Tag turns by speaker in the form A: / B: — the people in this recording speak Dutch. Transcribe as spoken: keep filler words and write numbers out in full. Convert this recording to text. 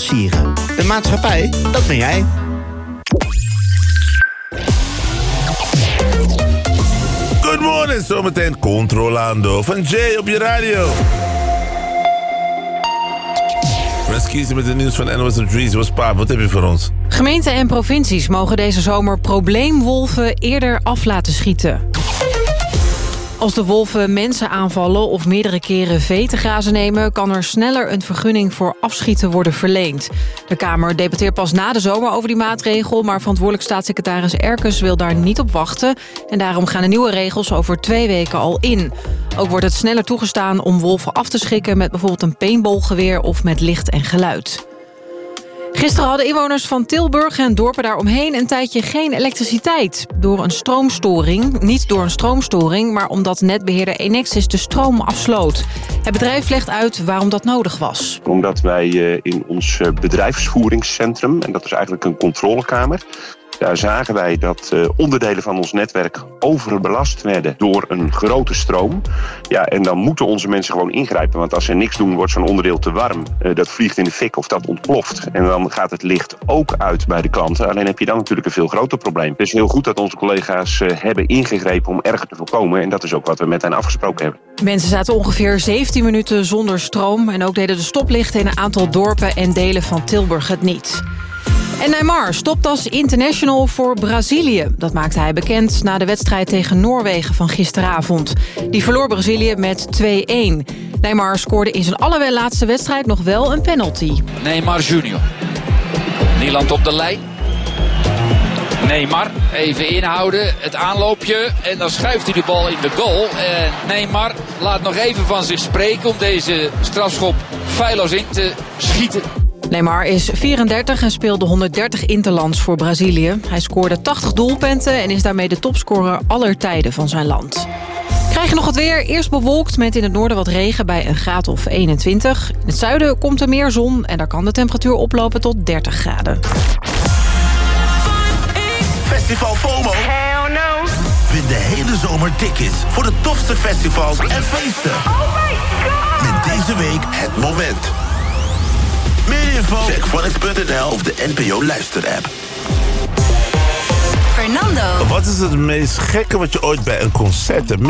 A: sieren. De maatschappij, dat ben jij.
B: Good morning, zometeen Controlando van Jay op je radio. Let's kiezen met het nieuws van N O S en drie. Zoals Paap, wat heb je voor ons?
C: Gemeenten en provincies mogen deze zomer probleemwolven eerder af laten schieten. Als de wolven mensen aanvallen of meerdere keren vee te grazen nemen, kan er sneller een vergunning voor afschieten worden verleend. De Kamer debatteert pas na de zomer over die maatregel, maar verantwoordelijk staatssecretaris Erkes wil daar niet op wachten. En daarom gaan de nieuwe regels over twee weken al in. Ook wordt het sneller toegestaan om wolven af te schrikken met bijvoorbeeld een paintballgeweer of met licht en geluid. Gisteren hadden inwoners van Tilburg en dorpen daaromheen een tijdje geen elektriciteit. Door een stroomstoring. Niet door een stroomstoring, maar omdat netbeheerder Enexis de stroom afsloot. Het bedrijf legt uit waarom dat nodig was.
D: Omdat wij in ons bedrijfsvoeringscentrum, en dat is eigenlijk een controlekamer, daar zagen wij dat uh, onderdelen van ons netwerk overbelast werden door een grote stroom. Ja, en dan moeten onze mensen gewoon ingrijpen. Want als ze niks doen, wordt zo'n onderdeel te warm. Uh, dat vliegt in de fik of dat ontploft. En dan gaat het licht ook uit bij de klanten. Alleen heb je dan natuurlijk een veel groter probleem. Het is heel goed dat onze collega's uh, hebben ingegrepen om erger te voorkomen. En dat is ook wat we met hen afgesproken hebben.
C: Mensen zaten ongeveer zeventien minuten zonder stroom. En ook deden de stoplichten in een aantal dorpen en delen van Tilburg het niet. En Neymar stopt als international voor Brazilië. Dat maakte hij bekend na de wedstrijd tegen Noorwegen van gisteravond. Die verloor Brazilië met twee-een. Neymar scoorde in zijn allerlaatste wedstrijd nog wel een penalty.
E: Neymar junior. Nederland op de lijn. Neymar, even inhouden, het aanloopje en dan schuift hij de bal in de goal. En Neymar laat nog even van zich spreken om deze strafschop feilloos in te schieten.
C: Neymar is vierendertig en speelde honderddertig interlands voor Brazilië. Hij scoorde tachtig doelpunten en is daarmee de topscorer aller tijden van zijn land. Krijg je nog het weer? Eerst bewolkt met in het noorden wat regen bij een graad of eenentwintig. In het zuiden komt er meer zon en daar kan de temperatuur oplopen tot dertig graden.
B: Festival FOMO.
F: Hell no.
B: Win de hele zomer tickets voor de tofste festivals en feesten.
F: Oh my god.
B: Met deze week het moment. Meer info? Check Phonics punt n l of de N P O luisterapp.
G: Fernando.
B: Wat is het meest gekke wat je ooit bij een concert hebt